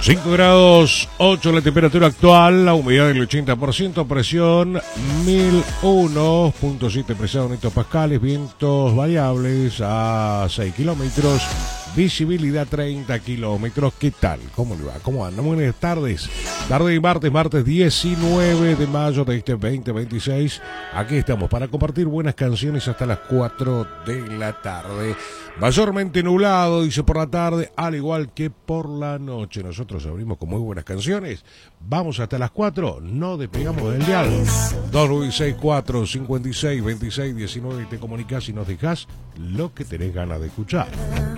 5 grados 8 la temperatura actual, la humedad del 80%, presión 1001.7 presiones en hectopascales, vientos variables a 6 kilómetros, visibilidad 30 kilómetros. ¿Qué tal? ¿Cómo le va? ¿Cómo anda? Buenas tardes. Tarde de martes 19 de mayo de este 2026. Aquí estamos para compartir buenas canciones hasta las 4 de la tarde. Mayormente nublado, dice, por la tarde, al igual que por la noche. Nosotros abrimos con muy buenas canciones. Vamos hasta las 4, no despegamos del dial. 2964 56 26 19 y te comunicas y nos dejas lo que tenés ganas de escuchar.